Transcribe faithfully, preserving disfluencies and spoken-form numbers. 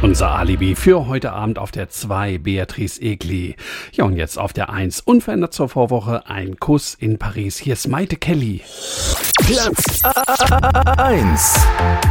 Unser Alibi für heute Abend auf der zwei, Beatrice Egli. Ja, und jetzt auf der eins, unverändert zur Vorwoche, ein Kuss in Paris. Hier ist Maite Kelly. Platz eins.